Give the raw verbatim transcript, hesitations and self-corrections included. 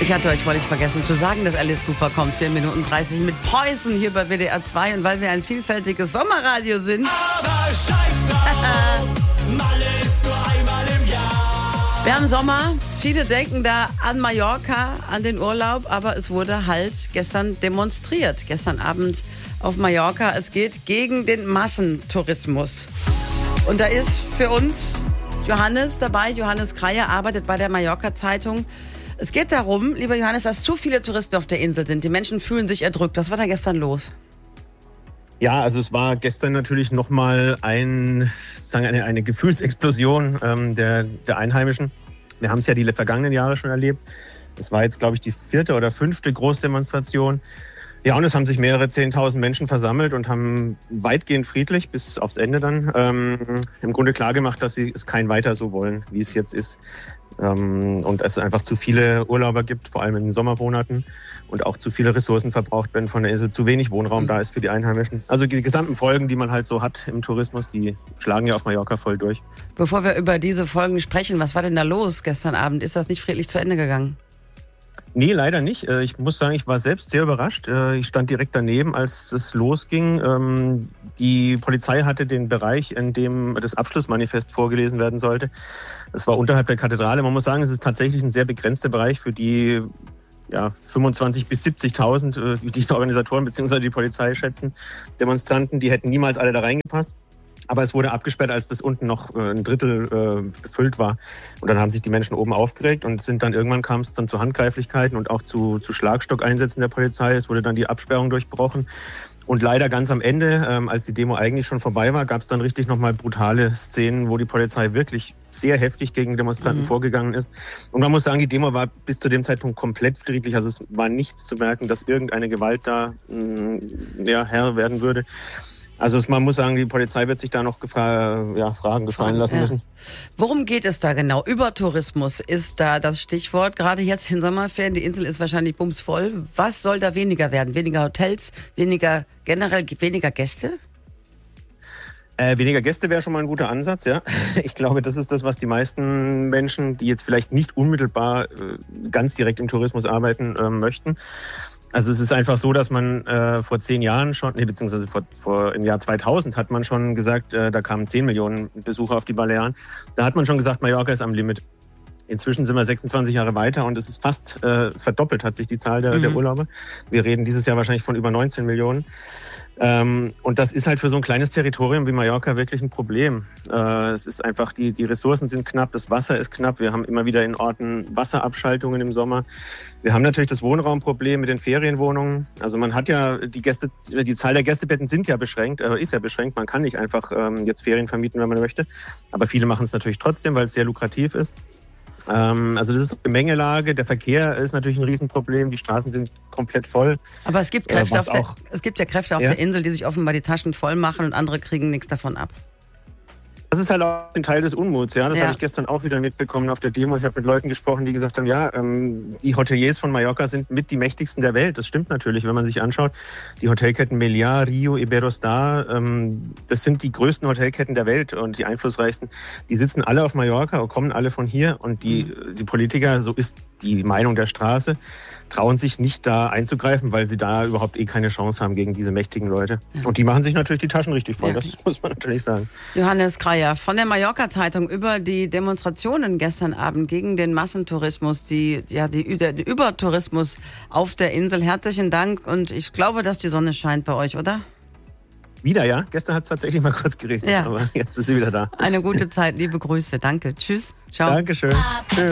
Ich hatte euch völlig vergessen zu sagen, dass Alice Cooper kommt. vier Minuten dreißig mit Preußen hier bei W D R zwei. Und weil wir ein vielfältiges Sommerradio sind. Aber scheiß drauf, Malle ist nur einmal im Jahr. Wir haben Sommer. Viele denken da an Mallorca, an den Urlaub. Aber es wurde halt gestern demonstriert. Gestern Abend auf Mallorca. Es geht gegen den Massentourismus. Und da ist für uns Johannes dabei. Johannes Kreier arbeitet bei der Mallorca-Zeitung. Es geht darum, lieber Johannes, dass zu viele Touristen auf der Insel sind. Die Menschen fühlen sich erdrückt. Was war da gestern los? Ja, also es war gestern natürlich nochmal ein, sagen eine, eine Gefühlsexplosion ähm, der, der Einheimischen. Wir haben es ja die vergangenen Jahre schon erlebt. Es war jetzt, glaube ich, die vierte oder fünfte Großdemonstration. Ja, und es haben sich mehrere zehntausend Menschen versammelt und haben weitgehend friedlich bis aufs Ende dann ähm, im Grunde klargemacht, dass sie es kein weiter so wollen, wie es jetzt ist. Ähm, und es einfach zu viele Urlauber gibt, vor allem in den Sommermonaten, und auch zu viele Ressourcen verbraucht werden von der Insel, zu wenig Wohnraum mhm. da ist für die Einheimischen. Also die gesamten Folgen, die man halt so hat im Tourismus, die schlagen ja auf Mallorca voll durch. Bevor wir über diese Folgen sprechen, was war denn da los gestern Abend? Ist das nicht friedlich zu Ende gegangen? Nee, leider nicht. Ich muss sagen, ich war selbst sehr überrascht. Ich stand direkt daneben, als es losging. Die Polizei hatte den Bereich, in dem das Abschlussmanifest vorgelesen werden sollte. Das war unterhalb der Kathedrale. Man muss sagen, es ist tatsächlich ein sehr begrenzter Bereich für die ja, fünfundzwanzigtausend bis siebzigtausend, die die Organisatoren bzw. die Polizei schätzen, Demonstranten. Die hätten niemals alle da reingepasst. Aber es wurde abgesperrt, als das unten noch ein Drittel äh, befüllt war. Und dann haben sich die Menschen oben aufgeregt und sind dann irgendwann kam es dann zu Handgreiflichkeiten und auch zu, zu Schlagstockeinsätzen der Polizei. Es wurde dann die Absperrung durchbrochen. Und leider ganz am Ende, ähm, als die Demo eigentlich schon vorbei war, gab es dann richtig nochmal brutale Szenen, wo die Polizei wirklich sehr heftig gegen Demonstranten mhm. vorgegangen ist. Und man muss sagen, die Demo war bis zu dem Zeitpunkt komplett friedlich. Also es war nichts zu merken, dass irgendeine Gewalt da mh, ja, Herr werden würde. Also man muss sagen, die Polizei wird sich da noch gefra- ja, Fragen gefallen lassen müssen. Ja. Worum geht es da genau? Übertourismus ist da das Stichwort. Gerade jetzt in Sommerferien, die Insel ist wahrscheinlich bumsvoll. Was soll da weniger werden? Weniger Hotels, weniger generell weniger Gäste? Äh, weniger Gäste wäre schon mal ein guter Ansatz, ja. Ich glaube, das ist das, was die meisten Menschen, die jetzt vielleicht nicht unmittelbar äh, ganz direkt im Tourismus arbeiten äh, möchten. Also es ist einfach so, dass man äh, vor zehn Jahren schon, nee, beziehungsweise vor, vor im Jahr zweitausend hat man schon gesagt, äh, da kamen zehn Millionen Besucher auf die Balearen. Da hat man schon gesagt, Mallorca ist am Limit. Inzwischen sind wir sechsundzwanzig Jahre weiter und es ist fast äh, verdoppelt hat sich die Zahl der, mhm. der Urlauber. Wir reden dieses Jahr wahrscheinlich von über neunzehn Millionen. Ähm, und das ist halt für so ein kleines Territorium wie Mallorca wirklich ein Problem. Äh, es ist einfach, die, die Ressourcen sind knapp, das Wasser ist knapp. Wir haben immer wieder in Orten Wasserabschaltungen im Sommer. Wir haben natürlich das Wohnraumproblem mit den Ferienwohnungen. Also man hat ja, die Gäste, die Zahl der Gästebetten sind ja beschränkt, äh, ist ja beschränkt. Man kann nicht einfach ähm, jetzt Ferien vermieten, wenn man möchte. Aber viele machen es natürlich trotzdem, weil es sehr lukrativ ist. Ähm, also das ist eine Gemengelage. Der Verkehr ist natürlich ein Riesenproblem. Die Straßen sind komplett voll. Aber es gibt Kräfte äh, auf der, auch, es gibt ja Kräfte auf ja? der Insel, die sich offenbar die Taschen voll machen und andere kriegen nichts davon ab. Das ist halt auch ein Teil des Unmuts, ja. Das ja. habe ich gestern auch wieder mitbekommen auf der Demo. Ich habe mit Leuten gesprochen, die gesagt haben, ja, ähm, die Hoteliers von Mallorca sind mit die mächtigsten der Welt. Das stimmt natürlich, wenn man sich anschaut. Die Hotelketten Meliá, Rio, Iberostar, ähm, das sind die größten Hotelketten der Welt und die einflussreichsten. Die sitzen alle auf Mallorca und kommen alle von hier. Und die, mhm. die Politiker, so ist die Meinung der Straße, trauen sich nicht da einzugreifen, weil sie da überhaupt eh keine Chance haben gegen diese mächtigen Leute. Ja. Und die machen sich natürlich die Taschen richtig voll, ja. Das muss man natürlich sagen. Johannes Kreier von der Mallorca-Zeitung über die Demonstrationen gestern Abend gegen den Massentourismus, die, ja, die, der Übertourismus auf der Insel. Herzlichen Dank und ich glaube, dass die Sonne scheint bei euch, oder? Wieder, ja. Gestern hat es tatsächlich mal kurz geregnet, ja. aber jetzt ist sie wieder da. Eine gute Zeit, liebe Grüße. Danke. Tschüss. Ciao. Dankeschön. Tschüss.